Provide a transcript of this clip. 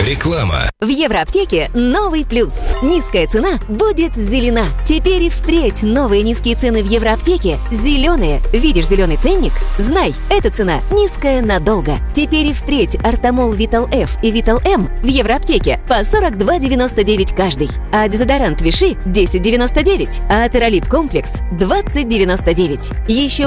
Реклама. В Евроаптеке новый плюс. Низкая цена будет зелена. Теперь и впредь новые низкие цены в Евроаптеке зеленые. Видишь зеленый ценник? Знай, эта цена низкая надолго. Теперь и впредь Артамол Витал F и Витал М в Евроаптеке по 42,99 каждый. А дезодорант Виши 10,99. А Атеролит комплекс 20,99. Еще